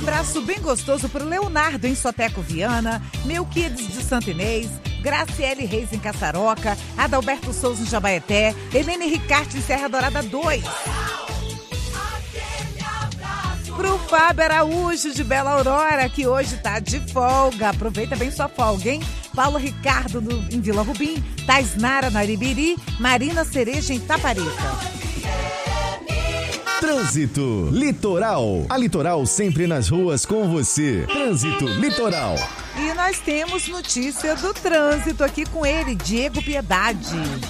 abraço bem gostoso pro Leonardo em Soteco Viana, Melquiades de Santo Inês, Graciele Reis em Caçaroca, Adalberto Souza em Jabaeté, Helene Ricarte em Serra Dourada 2. Pro Fábio Araújo de Bela Aurora, que hoje tá de folga. Aproveita bem sua folga, hein? Paulo Ricardo em Vila Rubim, Taisnara no Aribiri, Marina Cereja em Taparica. Trânsito Litoral. A Litoral sempre nas ruas com você. Trânsito Litoral. E nós temos notícia do trânsito aqui com ele, Diego Piedade.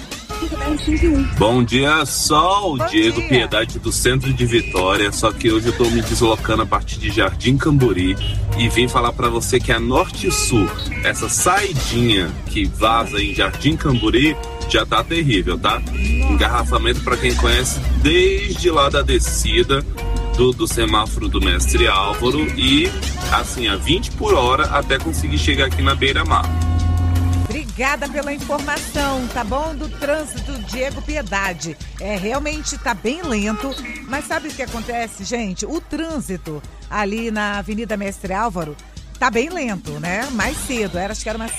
Bom dia, Sol. Bom Diego dia. Piedade do centro de Vitória. Só que hoje eu tô me deslocando a partir de Jardim Camburi e vim falar pra você que a Norte Sul, essa saidinha que vaza em Jardim Camburi, já tá terrível, tá? Engarrafamento pra quem conhece desde lá da descida do semáforo do Mestre Álvaro e assim a 20 por hora até conseguir chegar aqui na beira-mar. Obrigada pela informação, tá bom? Do trânsito, Diego Piedade. Realmente tá bem lento, mas sabe o que acontece, gente? O trânsito ali na Avenida Mestre Álvaro tá bem lento, né? Mais cedo, acho que era umas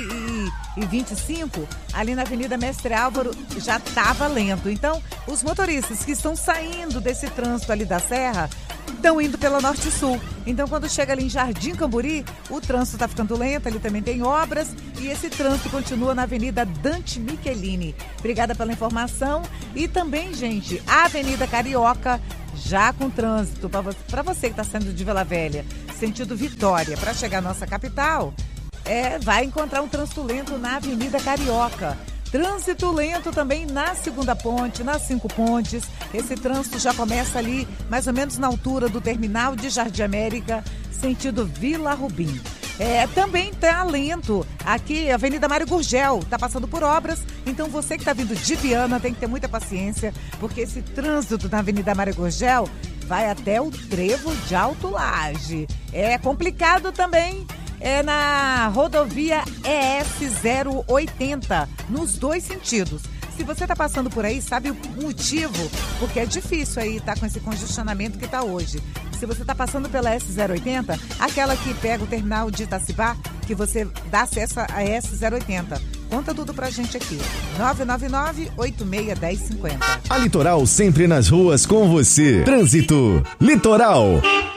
6h25, ali na Avenida Mestre Álvaro já tava lento. Então, os motoristas que estão saindo desse trânsito ali da Serra estão indo pela Norte Sul. Então, quando chega ali em Jardim Camburi, o trânsito tá ficando lento, ali também tem obras e esse trânsito continua na Avenida Dante Michelini. Obrigada pela informação. E também, gente, a Avenida Carioca já com trânsito, para você que está saindo de Vila Velha, sentido Vitória, para chegar à nossa capital, vai encontrar um trânsito lento na Avenida Carioca. Trânsito lento também na Segunda Ponte, nas 5 Pontes. Esse trânsito já começa ali, mais ou menos na altura do terminal de Jardim América, sentido Vila Rubim. Também tá lento aqui, Avenida Mário Gurgel, tá passando por obras, então você que tá vindo de Viana tem que ter muita paciência, porque esse trânsito na Avenida Mário Gurgel vai até o Trevo de Alto Laje. É complicado também, na rodovia ES 080, nos dois sentidos. Se você está passando por aí, sabe o motivo? Porque é difícil aí estar com esse congestionamento que está hoje. Se você está passando pela S080, aquela que pega o terminal de Itacibá, que você dá acesso a S080. Conta tudo pra gente aqui. 999-861050. A Litoral sempre nas ruas com você. Trânsito Litoral.